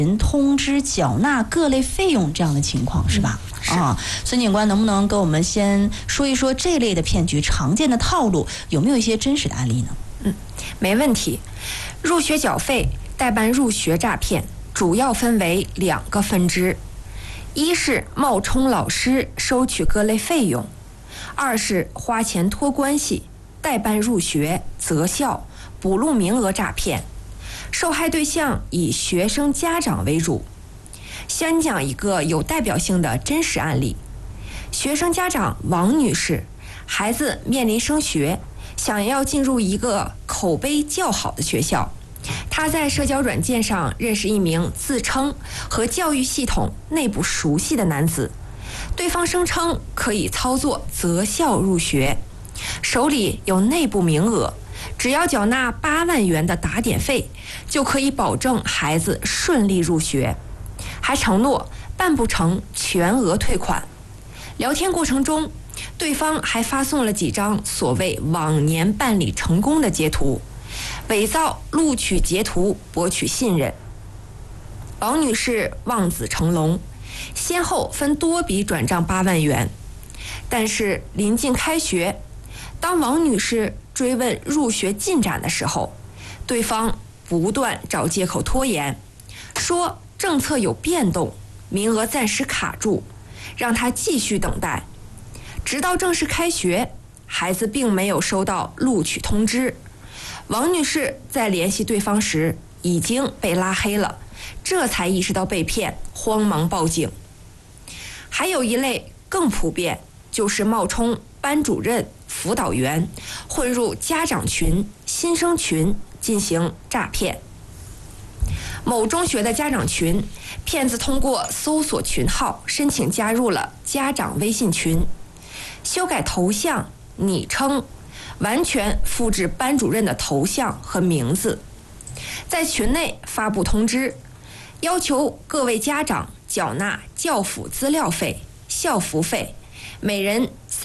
通知缴纳各类费用这样的情况是吧？孙警官能不能跟我们先说一说这类的骗局常见的套路，有没有一些真实的案例呢？ 没问题。入学缴费、代办入学诈骗主要分为2个分支，一是冒充老师收取各类费用，二是花钱托关系代办入学、择校、补录名额诈骗。受害对象以学生家长为主。先讲一个有代表性的真实案例。学生家长王女士，孩子面临升学，想要进入一个口碑较好的学校。她在社交软件上认识一名自称和教育系统内部熟悉的男子，对方声称可以操作择校入学，手里有内部名额，只要缴纳8万元的打点费，就可以保证孩子顺利入学，还承诺办不成全额退款。聊天过程中，对方还发送了几张所谓往年办理成功的截图，伪造录取截图博取信任。王女士望子成龙，先后分多笔转账8万元。但是临近开学，当王女士追问入学进展的时候，对方不断找借口拖延，说政策有变动，名额暂时卡住，让她继续等待。直到正式开学，孩子并没有收到录取通知。王女士在联系对方时已经被拉黑了，这才意识到被骗，慌忙报警。还有一类更普遍，就是冒充班主任、辅导员，混入家长群、新生群进行诈骗。某中学的家长群，骗子通过搜索群号申请加入了家长微信群，修改头像、昵称，完全复制班主任的头像和名字，在群内发布通知，要求各位家长缴纳教辅资料费、校服费，每人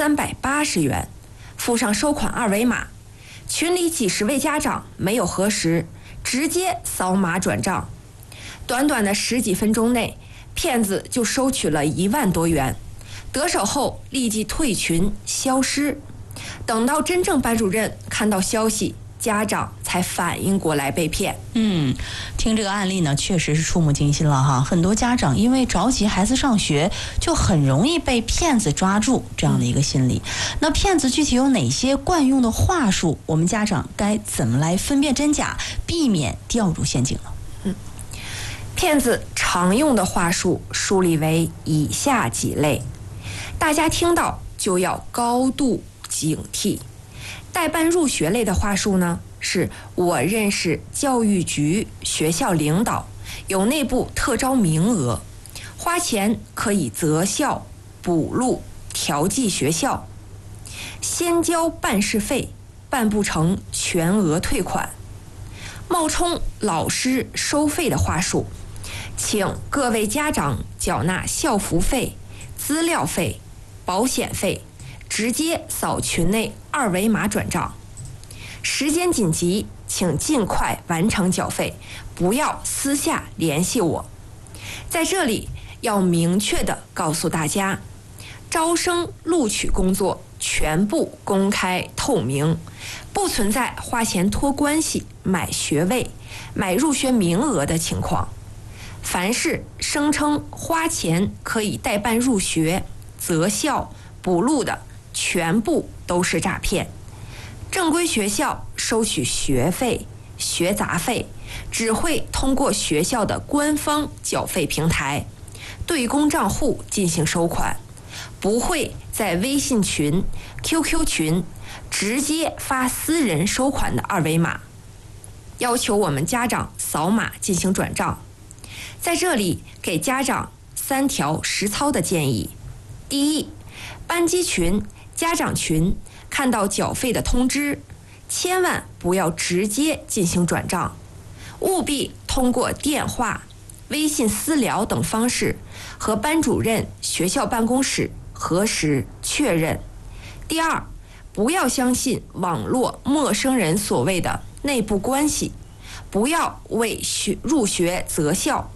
380元，附上收款二维码。群里几十位家长没有核实，直接扫码转账。短短的10几分钟内，骗子就收取了1万多元。得手后立即退群消失。等到真正班主任看到消息，家长才反应过来被骗。 听这个案例呢，确实是触目惊心了哈。很多家长因为着急孩子上学，就很容易被骗子抓住这样的一个心理。那骗子具体有哪些惯用的话术？我们家长该怎么来分辨真假，避免掉入陷阱呢？ 骗子常用的话术梳理为以下几类，大家听到就要高度警惕。代办入学类的话术呢，是我认识教育局、学校领导，有内部特招名额，花钱可以择校、补录、调剂学校，先交办事费，办不成全额退款。冒充老师收费的话术，请各位家长缴纳校服费、资料费、保险费，直接扫群内二维码转账。时间紧急，请尽快完成缴费，不要私下联系我。在这里要明确地告诉大家，招生录取工作全部公开透明，不存在花钱托关系、买学位、买入学名额的情况。凡是声称花钱可以代办入学、择校、补录的，全部都是诈骗。正规学校收取学费、学杂费，只会通过学校的官方缴费平台、对公账户进行收款，不会在微信群、QQ 群直接发私人收款的二维码，要求我们家长扫码进行转账。在这里给家长3条实操的建议。第一，班级群、家长群看到缴费的通知，千万不要直接进行转账，务必通过电话、微信私聊等方式和班主任、学校办公室核实确认。第二，不要相信网络陌生人所谓的内部关系，不要为入学择校